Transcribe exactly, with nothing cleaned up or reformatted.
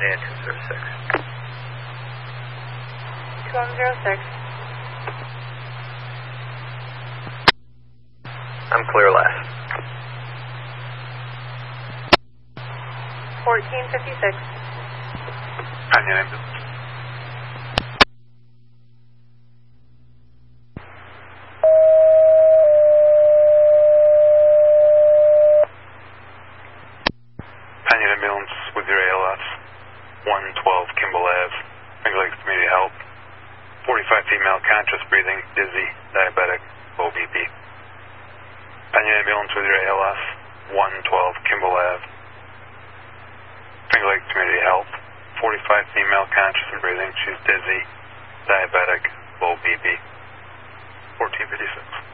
and two zero six. two one zero six. I'm clear last. fourteen fifty-six. Pinion ambulance. Pinion ambulance with your A L S. one twelve Kimball Ave. Finger Lakes Community Health. forty-five female, conscious breathing, dizzy, diabetic, low B P. Pinion ambulance with your A L S. one twelve Kimball Ave. Finger Lakes Community Health. forty-five female, conscious and breathing. She's dizzy, diabetic, low B P. fourteen fifty-six.